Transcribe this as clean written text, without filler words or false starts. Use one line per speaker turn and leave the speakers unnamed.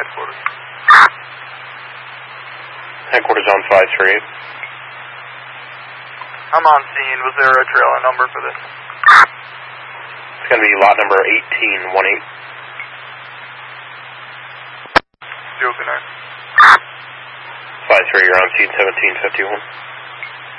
headquarters.
Headquarters on 538.
I'm on scene. Was there a trailer number for this?
It's going to be lot number 1818.
Joking,
53, you're on scene 1751.